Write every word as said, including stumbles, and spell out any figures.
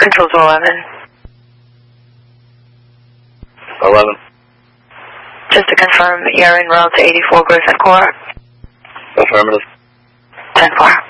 Control to eleven. eleven. Just to confirm, you're en route to eighty-four Griffin Court. Affirmative. ten four.